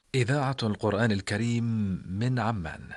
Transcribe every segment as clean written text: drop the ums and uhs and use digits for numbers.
إذاعة القرآن الكريم من عمان.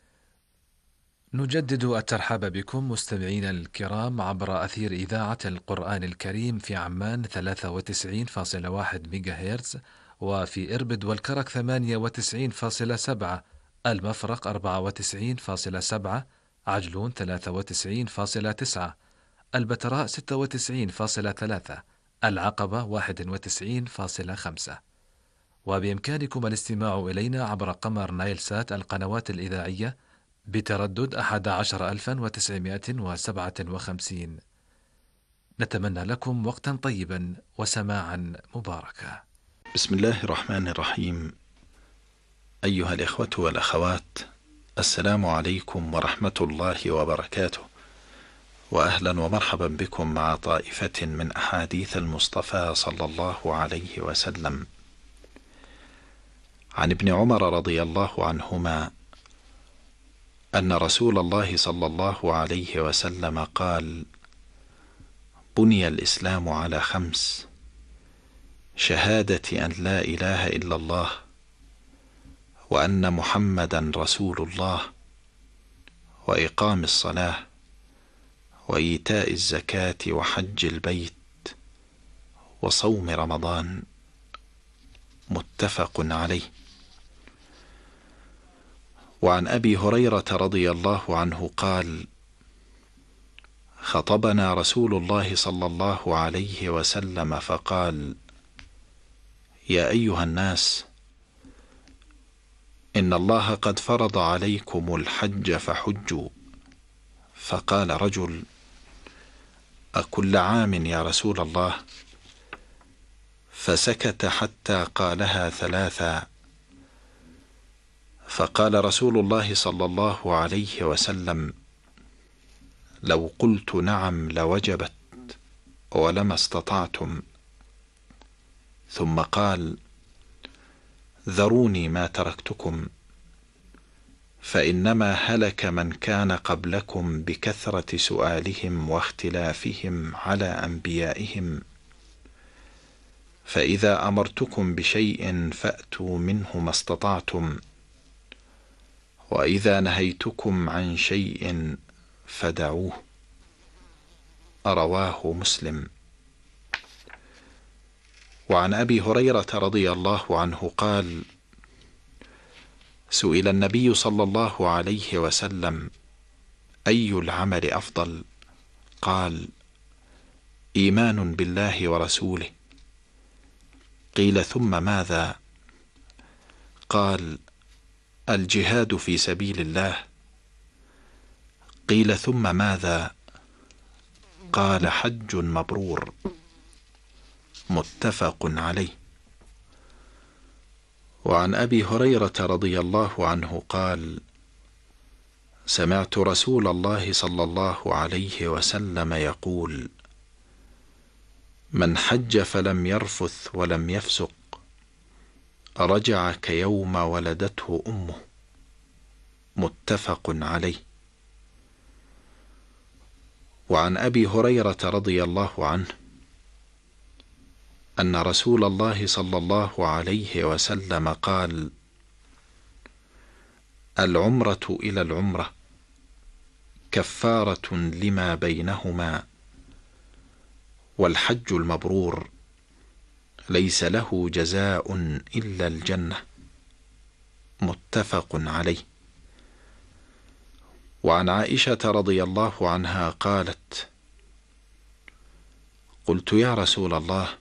نجدد الترحاب بكم مستمعينا الكرام عبر أثير إذاعة القرآن الكريم في عمان 93.1 ميجا هرتز، وفي إربد والكرك 98.7، المفرق 94.7، عجلون 93.9، البتراء 96.3، العقبة 91.5. وبإمكانكم الاستماع إلينا عبر قمر نايل سات القنوات الإذاعية بتردد 11957. نتمنى لكم وقتا طيبا وسماعا مباركا. بسم الله الرحمن الرحيم. أيها الإخوة والأخوات، السلام عليكم ورحمة الله وبركاته، وأهلا ومرحبا بكم مع طائفة من أحاديث المصطفى صلى الله عليه وسلم. عن ابن عمر رضي الله عنهما أن رسول الله صلى الله عليه وسلم قال: بني الإسلام على 5: شهادة أن لا إله إلا الله، وأن محمدا رسول الله، وإقام الصلاة، وإيتاء الزكاة، وحج البيت، وصوم رمضان. متفق عليه. وعن أبي هريرة رضي الله عنه قال: خطبنا رسول الله صلى الله عليه وسلم فقال: يا أيها الناس، إن الله قد فرض عليكم الحج فحجوا. فقال رجل: أكل عام يا رسول الله؟ فسكت حتى قالها 3. فقال رسول الله صلى الله عليه وسلم: لو قلت نعم لوجبت، ولما استطعتم. ثم قال: ذروني ما تركتكم، فإنما هلك من كان قبلكم بكثرة سؤالهم واختلافهم على أنبيائهم، فإذا أمرتكم بشيء فأتوا منه ما استطعتم، وإذا نهيتكم عن شيء فدعوه. رواه مسلم. وعن أبي هريرة رضي الله عنه قال: سئل النبي صلى الله عليه وسلم: أي العمل أفضل؟ قال: إيمان بالله ورسوله. قيل: ثم ماذا؟ قال: الجهاد في سبيل الله. قيل: ثم ماذا؟ قال: حج مبرور. متفق عليه. وعن أبي هريرة رضي الله عنه قال: سمعت رسول الله صلى الله عليه وسلم يقول: من حج فلم يرفث ولم يفسق رجع كيوم ولدته أمه. متفق عليه. وعن أبي هريرة رضي الله عنه أن رسول الله صلى الله عليه وسلم قال: العمرة إلى العمرة كفارة لما بينهما، والحج المبرور ليس له جزاء إلا الجنة. متفق عليه. وعن عائشة رضي الله عنها قالت: قلت يا رسول الله،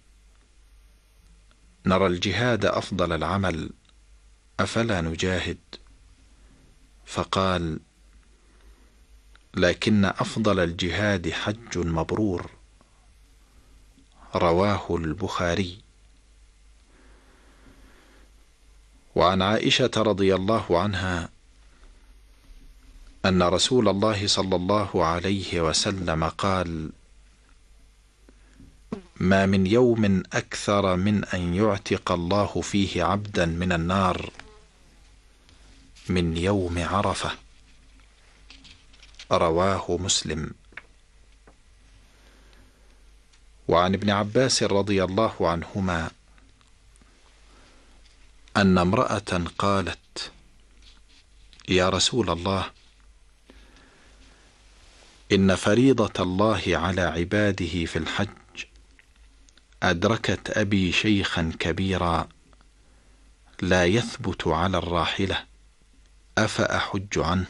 نرى الجهاد أفضل العمل، أفلا نجاهد؟ فقال: لكن أفضل الجهاد حج مبرور. رواه البخاري. وعن عائشة رضي الله عنها أن رسول الله صلى الله عليه وسلم قال: ما من يوم أكثر من أن يعتق الله فيه عبدا من النار من يوم عرفة. رواه مسلم. وعن ابن عباس رضي الله عنهما أن امرأة قالت: يا رسول الله، إن فريضة الله على عباده في الحج أدركت أبي شيخا كبيرا لا يثبت على الراحلة، أفأحج عنه؟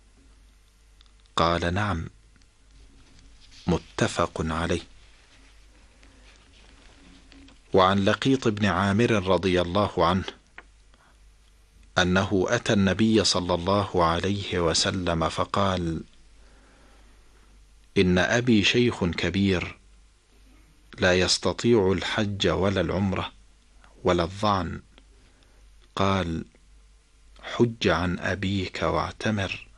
قال: نعم. متفق عليه. وعن لقيط بن عامر رضي الله عنه أنه أتى النبي صلى الله عليه وسلم فقال: إن أبي شيخ كبير لا يستطيع الحج ولا العمرة ولا الظعن. قال: حج عن أبيك واعتمر.